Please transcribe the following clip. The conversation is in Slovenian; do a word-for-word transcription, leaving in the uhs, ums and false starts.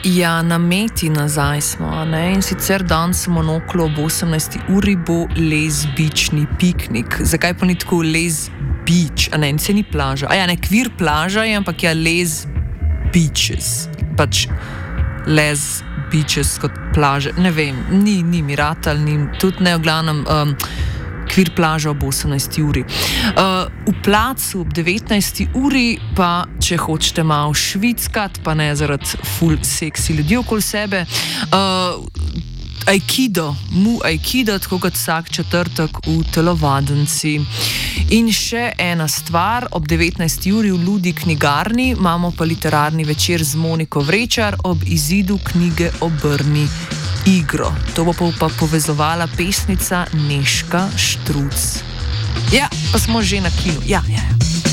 Ja, na meti nazaj smo, ne? In sicer danes monoklo ob osemnajsti uri bo lezbični piknik. Zakaj pa ni tako lezbič? A ne, se ni plaža. A ja, ne, kvir plaža je, ampak ja, lez beaches. Pač lez beaches kot plaže. Ne vem, ni, ni miratal, ni, tudi ne v glavnem... Um, kvir plaža ob osemnajsti uri. Uh, v placu ob devetnajsti uri pa, če hočete malo švickat, pa ne zaradi ful seksi ljudi okoli sebe, uh, aikido, mu aikido, tako kot vsak četrtek v telovadnici. In še ena stvar, ob devetnajsti uri v Ludi knjigarni imamo pa literarni večer z Moniko Vrečar ob izidu knjige Obrni igro. To bo pa povezovala pesnica Nežka Štruc. Ja, pa smo že na kinu. Ja, ja, ja.